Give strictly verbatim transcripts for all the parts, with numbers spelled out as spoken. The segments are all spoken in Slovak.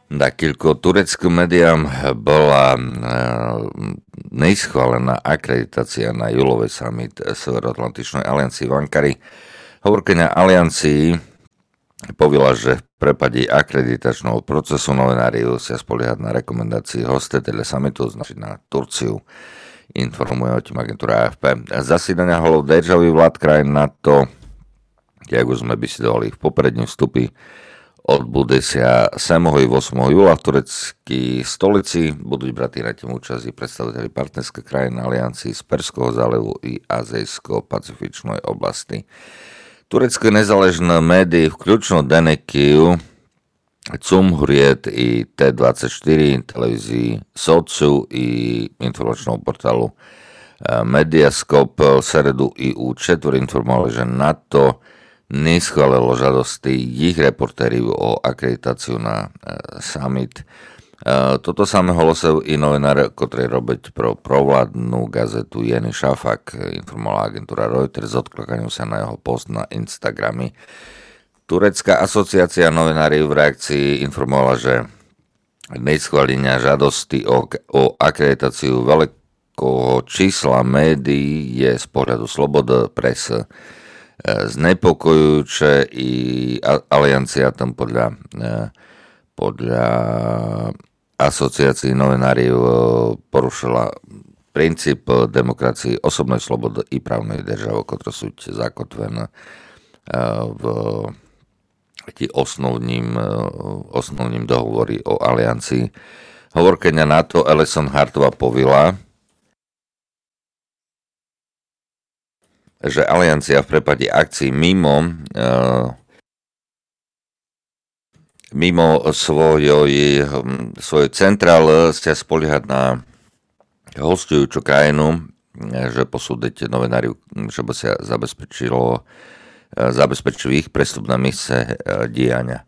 Dakilko tureckým médiám bola neschválená akreditácia na júlový summit Severoatlantičnej aliancii v Ankari. Hovorkyňa aliancii povila, že v prepadí akreditačného procesu novinári musia spoliehať na rekomendácii hostiteľa summitu, znači na Turciu. Informuje o tým agentúra á ef pé. Zasídania holov državy vlád krajín NATO, jak už sme bysledovali v popredním vstupy, odbude sa sedmého i ôsmeho júla v tureckej stolici. Budú brať na tým účasť predstaviteľi partnerskej krajiny aliancii z Perského zálevu i Azijsko-pacifičnej oblasti. Turecké nezáležné médií, vključno Denekiju, Cumhuriyet i té dvadsaťštyri, televízii Socu i informačného portálu Mediaskop v seredu í ú čtyři informovali, že NATO neschválilo žiadosti ich reportériv o akreditáciu na e, summit. E, toto samé holosev i novinár, ktorý robiť pro provládnu gazetu Yeni Shafak, informovala agentúra Reuters s odklakaním sa na jeho post na Instagrami. Turecká asociácia novinári v reakcii informovala, že neschválenia žiadosti o, o akreditáciu veľkého čísla médií je z pohľadu slobody prese znepokojujúce i aliancia tam podľa, podľa asociácií novináriv porušila princíp demokracie, osobnej slobody i právnej državy, ktoré sú zakotvené v tí osnovním, osnovním dohovorí o aliancii. Hovorkyňa NATO Alison Hartová povila, že aliancia v prepade akcií mimo uh, mimo svojoj, svojoj centrál ste spoliehať na hostujúcu krajinu, že posúdiť novinári, že by sa zabezpečilo zabezpečili ich prestup na mieste diania.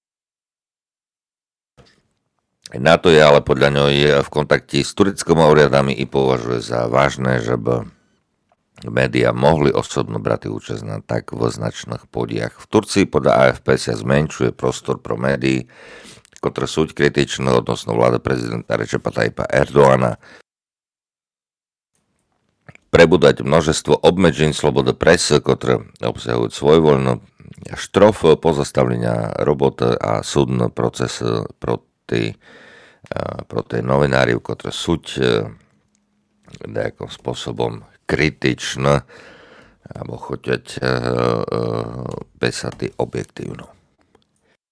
NATO je ale podľa ňo v kontakte s tureckými úradami i považuje za vážne, že by média mohli osobno brať účasť na tak značných podiach. V Turcii podľa á ef pé sa zmenšuje prostor pro médií, ktoré sú kritičné odnosno vlády prezidenta Recepa Tayyipa Erdoğana. Prebudať množstvo obmedzení slobody prese, ktoré obsahujú svojvoľnú štrof, pozastavlenia roboty a súdny proces proti, proti novináriv, ktoré sú nejakým spôsobom kritičné alebo chotiať písať objektívno.